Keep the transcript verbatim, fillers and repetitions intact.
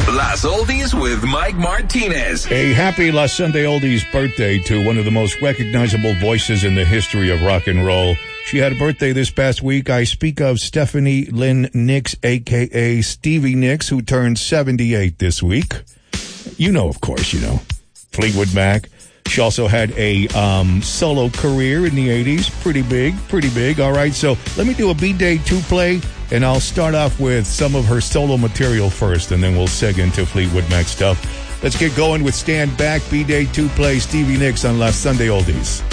Las Oldies with Mike Martinez. A happy Last Sunday Oldies birthday to one of the most recognizable voices in the history of rock and roll. She had a birthday this past week. I speak of Stephanie Lynn Nicks, a k a. Stevie Nicks, who turned seventy-eight this week. You know, of course, you know, Fleetwood Mac. She also had a um, solo career in the eighties. Pretty big, pretty big. All right, so let me do a B-Day two-play, and I'll start off with some of her solo material first, and then we'll seg into Fleetwood Mac stuff. Let's get going with Stand Back, B-Day two-play, Stevie Nicks on Last Sunday Oldies.